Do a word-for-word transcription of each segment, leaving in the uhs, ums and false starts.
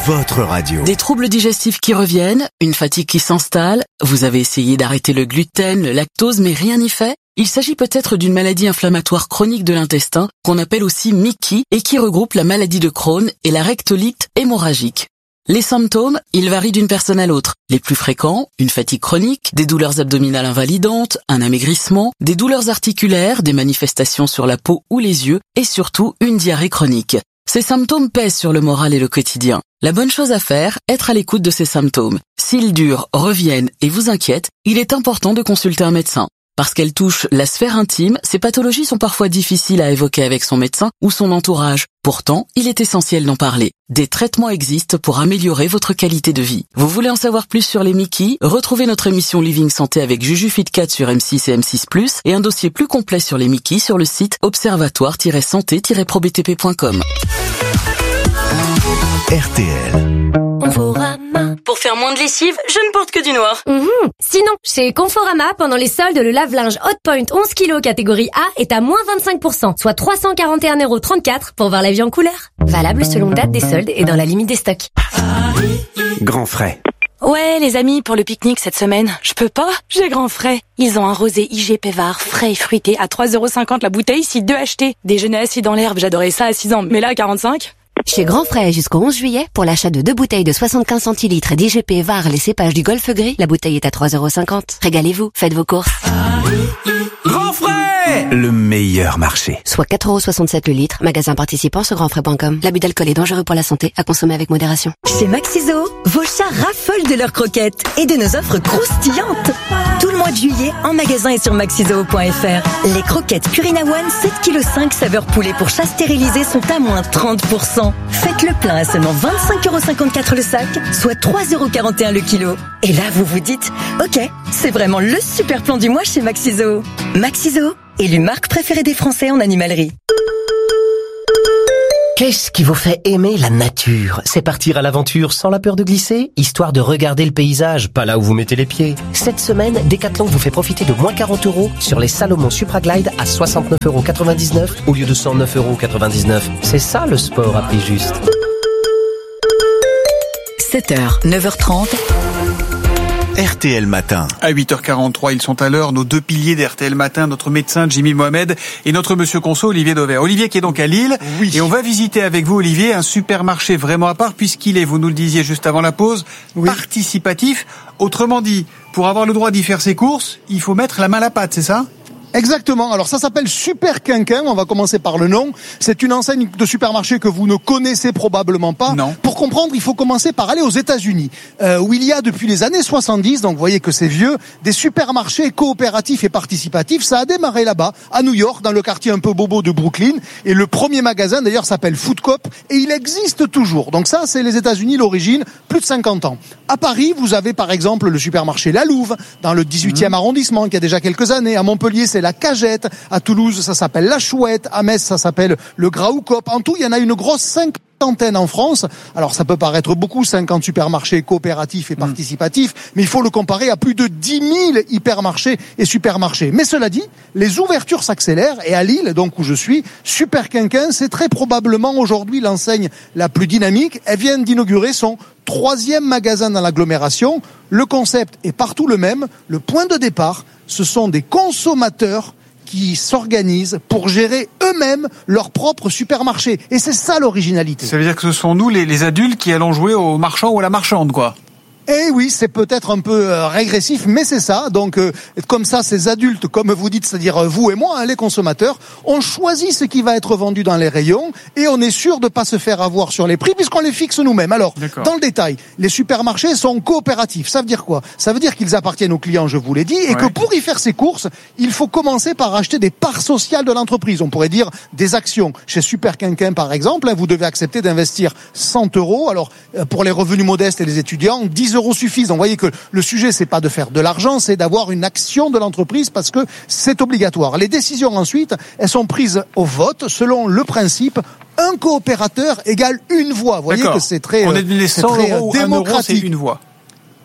votre radio. Des troubles digestifs qui reviennent, une fatigue qui s'installe, vous avez essayé d'arrêter le gluten, le lactose, mais rien n'y fait? Il s'agit peut-être d'une maladie inflammatoire chronique de l'intestin, qu'on appelle aussi M I C I, et qui regroupe la maladie de Crohn et la rectolite hémorragique. Les symptômes, ils varient d'une personne à l'autre. Les plus fréquents, une fatigue chronique, des douleurs abdominales invalidantes, un amaigrissement, des douleurs articulaires, des manifestations sur la peau ou les yeux, et surtout une diarrhée chronique. Ces symptômes pèsent sur le moral et le quotidien. La bonne chose à faire, être à l'écoute de ces symptômes. S'ils durent, reviennent et vous inquiètent, il est important de consulter un médecin. Parce qu'elles touchent la sphère intime, ces pathologies sont parfois difficiles à évoquer avec son médecin ou son entourage. Pourtant, il est essentiel d'en parler. Des traitements existent pour améliorer votre qualité de vie. Vous voulez en savoir plus sur les M I C I? Retrouvez notre émission Living Santé avec Juju Fitcat sur M six et M six plus et un dossier plus complet sur les M I C I sur le site observatoire tiret santé tiret pro b t p point com. R T L. Conforama. Pour faire moins de lessive, je ne porte que du noir. Mmh. Sinon, chez Conforama, pendant les soldes, le lave-linge Hotpoint onze kilos catégorie A est à moins vingt-cinq pour cent, soit trois cent quarante et un euros trente-quatre pour voir la vie en couleur. Valable selon date des soldes et dans la limite des stocks. Grand frais. Ouais, les amis, pour le pique-nique cette semaine, je peux pas, j'ai grand frais. Ils ont un rosé I G Pévard, frais et fruité, à trois euros cinquante la bouteille, si deux achetés. Déjeuner assis dans l'herbe, j'adorais ça à six ans, mais là, quarante-cinq. Chez Grand Frais jusqu'au onze juillet, pour l'achat de deux bouteilles de soixante-quinze centilitres d'I G P Var les cépages du Golfe Gris, la bouteille est à trois euros cinquante. Régalez-vous, faites vos courses. Grand frais, le meilleur marché. Soit quatre euros soixante-sept le litre, magasin participant sur grand frais point com. L'abus d'alcool est dangereux pour la santé, à consommer avec modération. Chez Maxiso, vos chats raffolent de leurs croquettes et de nos offres croustillantes. Tout le mois de juillet, en magasin et sur maxiso point f r. Les croquettes Purina One sept virgule cinq kilos saveur poulet pour chat stérilisé sont à moins trente pour cent. Faites le plein à seulement vingt-cinq euros cinquante-quatre le sac, soit trois euros quarante et un le kilo. Et là, vous vous dites, ok, c'est vraiment le super plan du mois chez Maxiso. Maxiso, élu marque préférée des Français en animalerie. Qu'est-ce qui vous fait aimer la nature? C'est partir à l'aventure sans la peur de glisser, histoire de regarder le paysage, pas là où vous mettez les pieds. Cette semaine, Decathlon vous fait profiter de moins quarante euros sur les Salomon Supra Glide à soixante-neuf euros quatre-vingt-dix-neuf au lieu de cent neuf euros quatre-vingt-dix-neuf. C'est ça le sport à prix juste. sept heures, neuf heures trente. R T L Matin. À huit heures quarante-trois, ils sont à l'heure, nos deux piliers d'R T L Matin, notre médecin Jimmy Mohamed et notre monsieur conso Olivier Dauvert. Olivier qui est donc à Lille. Oui. Et on va visiter avec vous, Olivier, un supermarché vraiment à part puisqu'il est, vous nous le disiez juste avant la pause, oui, participatif. Autrement dit, pour avoir le droit d'y faire ses courses, il faut mettre la main à la pâte, c'est ça ? Exactement. Alors ça s'appelle Super Quinquin. On va commencer par le nom. C'est une enseigne de supermarché que vous ne connaissez probablement pas. Non. Pour comprendre, il faut commencer par aller aux États-Unis, euh, où il y a depuis les années soixante-dix, donc vous voyez que c'est vieux, des supermarchés coopératifs et participatifs. Ça a démarré là-bas, à New York, dans le quartier un peu bobo de Brooklyn. Et le premier magasin, d'ailleurs, s'appelle Food Coop et il existe toujours. Donc ça, c'est les États-Unis, l'origine, plus de cinquante ans. À Paris, vous avez par exemple le supermarché La Louve, dans le dix-huitième mmh. arrondissement, qui a déjà quelques années. À Montpellier, c'est la Cagette. À Toulouse, ça s'appelle la Chouette. À Metz, ça s'appelle le Graou Coop. En tout, il y en a une grosse cinquantaine en France. Alors, ça peut paraître beaucoup, cinquante supermarchés coopératifs et participatifs, mmh. mais il faut le comparer à plus de dix mille hypermarchés et supermarchés. Mais cela dit, les ouvertures s'accélèrent et à Lille, donc où je suis, Super Quinquin, c'est très probablement aujourd'hui l'enseigne la plus dynamique. Elle vient d'inaugurer son troisième magasin dans l'agglomération. Le concept est partout le même. Le point de départ, ce sont des consommateurs qui s'organisent pour gérer eux-mêmes leur propre supermarché. Et c'est ça l'originalité. Ça veut dire que ce sont nous, les, les adultes, qui allons jouer au marchand ou à la marchande, quoi. Eh oui, c'est peut-être un peu euh, régressif, mais c'est ça. Donc, euh, comme ça, ces adultes, comme vous dites, c'est-à-dire euh, vous et moi, hein, les consommateurs, on choisit ce qui va être vendu dans les rayons et on est sûr de pas se faire avoir sur les prix puisqu'on les fixe nous-mêmes. Alors, D'accord. dans le détail, les supermarchés sont coopératifs. Ça veut dire quoi ? Ça veut dire qu'ils appartiennent aux clients, je vous l'ai dit, et ouais. que pour y faire ses courses, il faut commencer par acheter des parts sociales de l'entreprise. On pourrait dire des actions. Chez Super Quinquin, par exemple, hein, vous devez accepter d'investir cent euros. Alors, euh, pour les revenus modestes et les étudiants, dix euros suffisent. Donc, vous voyez que le sujet, c'est pas de faire de l'argent, c'est d'avoir une action de l'entreprise parce que c'est obligatoire. Les décisions ensuite, elles sont prises au vote selon le principe un coopérateur égale une voix. Vous voyez D'accord. que c'est très, on est donné cent très euros, démocratique. Un euro, c'est une voix.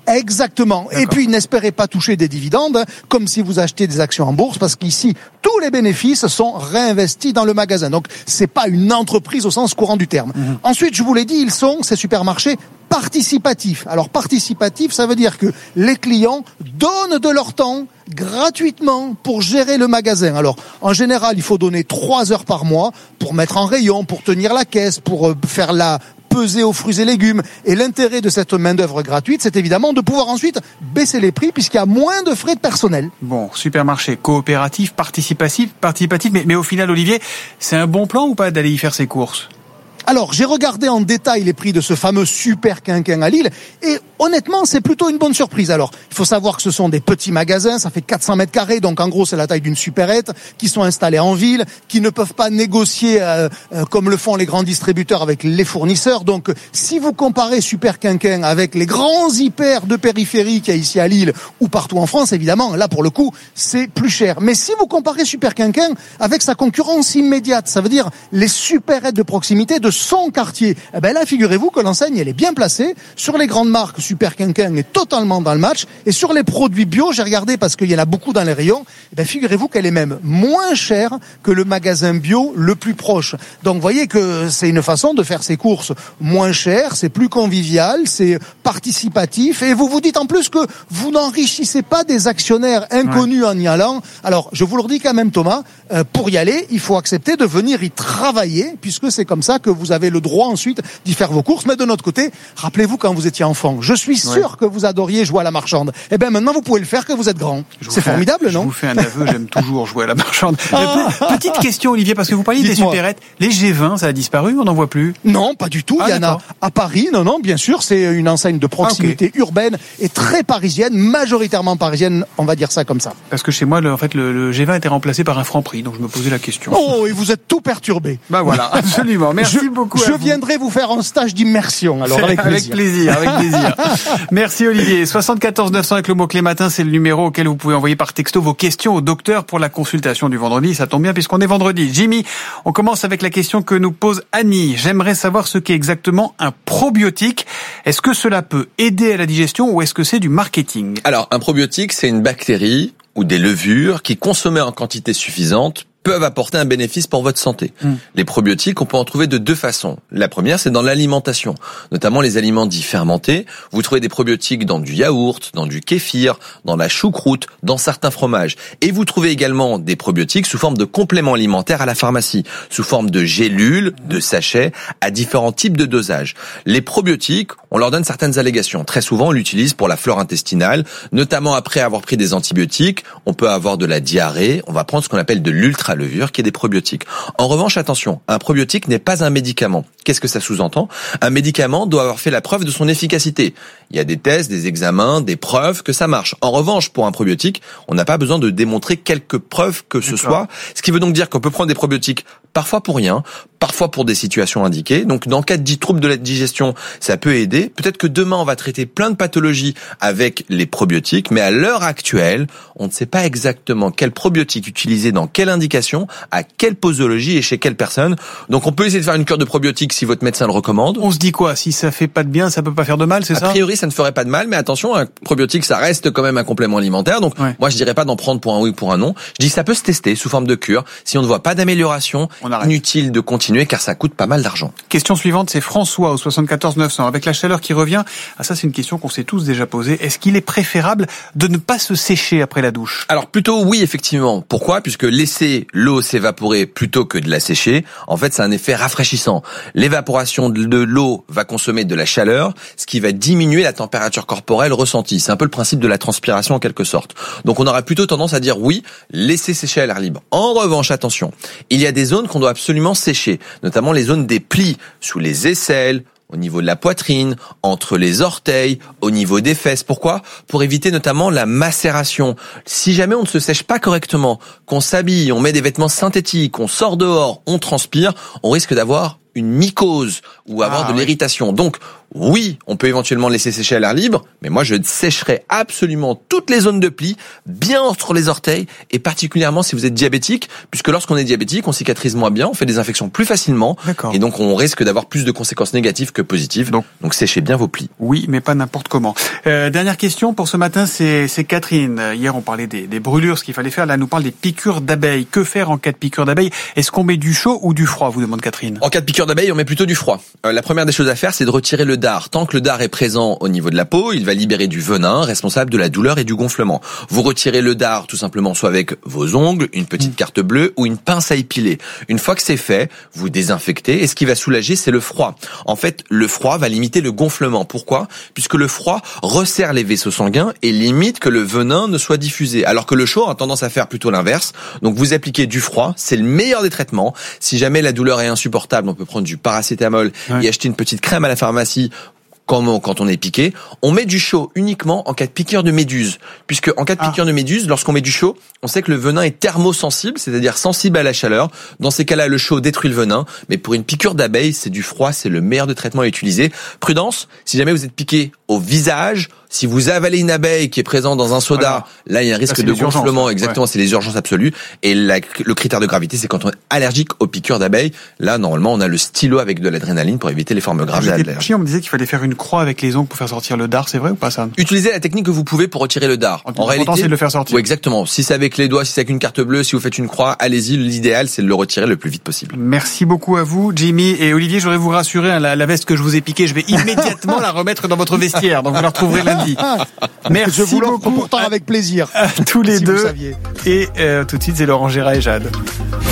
Exactement. D'accord. Et puis, n'espérez pas toucher des dividendes, comme si vous achetez des actions en bourse, parce qu'ici, tous les bénéfices sont réinvestis dans le magasin. Donc, c'est pas une entreprise au sens courant du terme. Mmh. Ensuite, je vous l'ai dit, ils sont, ces supermarchés, participatifs. Alors, participatif, ça veut dire que les clients donnent de leur temps gratuitement pour gérer le magasin. Alors, en général, il faut donner trois heures par mois pour mettre en rayon, pour tenir la caisse, pour faire la peser aux fruits et légumes. Et l'intérêt de cette main-d'œuvre gratuite, c'est évidemment de pouvoir ensuite baisser les prix puisqu'il y a moins de frais de personnel. Bon, supermarché coopératif, participatif, participatif, mais, mais au final, Olivier, c'est un bon plan ou pas d'aller y faire ses courses ? Alors, j'ai regardé en détail les prix de ce fameux Super Quinquin à Lille et honnêtement, c'est plutôt une bonne surprise. Alors, il faut savoir que ce sont des petits magasins, ça fait quatre cents mètres carrés, donc en gros, c'est la taille d'une supérette, qui sont installés en ville, qui ne peuvent pas négocier euh, euh, comme le font les grands distributeurs avec les fournisseurs. Donc, si vous comparez Super Quinquin avec les grands hyper de périphérie qu'il y a ici à Lille ou partout en France, évidemment, là, pour le coup, c'est plus cher. Mais si vous comparez Super Quinquin avec sa concurrence immédiate, ça veut dire les supérettes de proximité de son quartier, eh ben là, figurez-vous que l'enseigne, elle est bien placée. Sur les grandes marques, Super Quinquin est totalement dans le match. Et sur les produits bio, j'ai regardé parce qu'il y en a beaucoup dans les rayons, eh ben figurez-vous qu'elle est même moins chère que le magasin bio le plus proche. Donc, vous voyez que c'est une façon de faire ses courses moins chères, c'est plus convivial, c'est participatif. Et vous vous dites en plus que vous n'enrichissez pas des actionnaires inconnus ouais. en y allant. Alors, je vous le redis quand même, Thomas, euh, pour y aller, il faut accepter de venir y travailler, puisque c'est comme ça que vous avez le droit ensuite d'y faire vos courses. Mais de notre côté, rappelez-vous quand vous étiez enfant, je suis sûr ouais. que vous adoriez jouer à la marchande. Eh bien maintenant, vous pouvez le faire que vous êtes grand. C'est formidable, un, non ? Je vous fais un aveu, j'aime toujours jouer à la marchande. Ah. Petite question, Olivier, parce que vous parliez Dites-moi. des supérettes. Les G vingt, ça a disparu, on n'en voit plus ? Non, pas du tout. Ah, il y en a à Paris. Non, non, bien sûr, c'est une enseigne de proximité ah, okay. urbaine et très parisienne, majoritairement parisienne, on va dire ça comme ça. Parce que chez moi, le, en fait, le, le G vingt était remplacé par un Franprix, donc je me posais la question. Oh, et vous êtes tout perturbé. Bah voilà, absolument. Merci je, beaucoup. Je vous. viendrai vous faire un stage d'immersion. Alors avec plaisir. Avec plaisir, avec plaisir. Merci Olivier. soixante-quatorze neuf cents avec le mot-clé matin, c'est le numéro auquel vous pouvez envoyer par texto vos questions au docteur pour la consultation du vendredi. Ça tombe bien puisqu'on est vendredi. Jimmy, on commence avec la question que nous pose Annie. J'aimerais savoir ce qu'est exactement un probiotique. Est-ce que cela peut aider à la digestion ou est-ce que c'est du marketing ? Alors, un probiotique, c'est une bactérie ou des levures qui, consommées en quantité suffisante, peuvent apporter un bénéfice pour votre santé. Mmh. Les probiotiques, on peut en trouver de deux façons. La première, c'est dans l'alimentation, notamment les aliments dits fermentés. Vous trouvez des probiotiques dans du yaourt, dans du kéfir, dans la choucroute, dans certains fromages. Et vous trouvez également des probiotiques sous forme de compléments alimentaires à la pharmacie, sous forme de gélules, de sachets, à différents types de dosages. Les probiotiques, on leur donne certaines allégations. Très souvent, on l'utilise pour la flore intestinale, notamment après avoir pris des antibiotiques. On peut avoir de la diarrhée. On va prendre ce qu'on appelle de l'ultra levure qui est des probiotiques. En revanche, attention, un probiotique n'est pas un médicament. Qu'est-ce que ça sous-entend ? Un médicament doit avoir fait la preuve de son efficacité. Il y a des tests, des examens, des preuves que ça marche. En revanche, pour un probiotique, on n'a pas besoin de démontrer quelques preuves que ce D'accord. soit. Ce qui veut donc dire qu'on peut prendre des probiotiques parfois pour rien, parfois pour des situations indiquées. Donc, dans le cas de dix troubles de la digestion, ça peut aider. Peut-être que demain, on va traiter plein de pathologies avec les probiotiques, mais à l'heure actuelle, on ne sait pas exactement quel probiotique utiliser dans quelle indication, à quelle posologie et chez quelle personne. Donc, on peut essayer de faire une cure de probiotiques si votre médecin le recommande. On se dit quoi ? Si ça fait pas de bien, ça peut pas faire de mal, c'est ça ? A priori, ça ne ferait pas de mal, mais attention, un probiotique, ça reste quand même un complément alimentaire. Donc, ouais. moi, je dirais pas d'en prendre pour un oui ou pour un non. Je dis que ça peut se tester sous forme de cure. Si on ne voit pas d'amélioration, inutile de continuer car ça coûte pas mal d'argent. Question suivante, c'est François au soixante-quatorze neuf cents. Avec la chaleur qui revient, ah ça c'est une question qu'on s'est tous déjà posée. Est-ce qu'il est préférable de ne pas se sécher après la douche ? Alors plutôt oui, effectivement. Pourquoi ? Puisque laisser l'eau s'évaporer plutôt que de la sécher, en fait, c'est un effet rafraîchissant. L'évaporation de l'eau va consommer de la chaleur, ce qui va diminuer la température corporelle ressentie. C'est un peu le principe de la transpiration en quelque sorte. Donc on aura plutôt tendance à dire oui, laisser sécher à l'air libre. En revanche, attention, il y a des zones qu'on doit absolument sécher, notamment les zones des plis, sous les aisselles, au niveau de la poitrine, entre les orteils, au niveau des fesses. Pourquoi ? Pour éviter notamment la macération. Si jamais on ne se sèche pas correctement, qu'on s'habille, on met des vêtements synthétiques, on sort dehors, on transpire, on risque d'avoir une mycose ou avoir ah, de l'irritation. Oui. Donc, Oui, on peut éventuellement laisser sécher à l'air libre, mais moi je sécherai absolument toutes les zones de plis, bien entre les orteils, et particulièrement si vous êtes diabétique, puisque lorsqu'on est diabétique, on cicatrise moins bien, on fait des infections plus facilement, D'accord. et donc on risque d'avoir plus de conséquences négatives que positives. Donc, donc séchez bien vos plis. Oui, mais pas n'importe comment. Euh, dernière question pour ce matin, c'est, c'est Catherine. Hier, on parlait des, des brûlures, ce qu'il fallait faire. Là, elle nous parle des piqûres d'abeilles. Que faire en cas de piqûre d'abeilles? Est-ce qu'on met du chaud ou du froid, vous demande Catherine? En cas de piqûre d'abeille, on met plutôt du froid. Euh, la première des choses à faire, c'est de retirer le dard. Tant que le dard est présent au niveau de la peau, il va libérer du venin, responsable de la douleur et du gonflement. Vous retirez le dard tout simplement soit avec vos ongles, une petite mmh. carte bleue ou une pince à épiler. Une fois que c'est fait, vous désinfectez et ce qui va soulager, c'est le froid. En fait, le froid va limiter le gonflement. Pourquoi? Puisque le froid resserre les vaisseaux sanguins et limite que le venin ne soit diffusé. Alors que le chaud a tendance à faire plutôt l'inverse. Donc vous appliquez du froid, c'est le meilleur des traitements. Si jamais la douleur est insupportable, on peut prendre du paracétamol ouais. et acheter une petite crème à la pharmacie. Quand, quand on est piqué, on met du chaud uniquement en cas de piqûre de méduse. Puisque en cas de piqûre ah. de méduse, lorsqu'on met du chaud, on sait que le venin est thermosensible, c'est-à-dire sensible à la chaleur. Dans ces cas-là, le chaud détruit le venin. Mais pour une piqûre d'abeille, c'est du froid, c'est le meilleur de traitement à utiliser. Prudence, si jamais vous êtes piqué au visage, si vous avalez une abeille qui est présente dans un soda, voilà. là il y a un risque de gonflement. Urgences, exactement, ouais. c'est les urgences absolues. Et la, le critère de gravité, c'est quand on est allergique aux piqûres d'abeilles. Là, normalement, on a le stylo avec de l'adrénaline pour éviter les formes graves de l'allergie. On me disait qu'il fallait faire une croix avec les ongles pour faire sortir le dard, c'est vrai ou pas ça? Utilisez la technique que vous pouvez pour retirer le dard. En, en réalité, c'est de le faire sortir. Oui, exactement. Si c'est avec les doigts, si c'est avec une carte bleue, si vous faites une croix, allez-y. L'idéal, c'est de le retirer le plus vite possible. Merci beaucoup à vous, Jimmy et Olivier. Je voudrais vous rassurer, hein, la, la veste que je vous ai piquée, je vais immédiatement la remettre dans votre vestiaire. Donc vous la retrouverez lundi. Merci je vous beaucoup. pourtant avec plaisir. À tous les si deux. Et euh, tout de suite, c'est Laurent Gérard et Jade.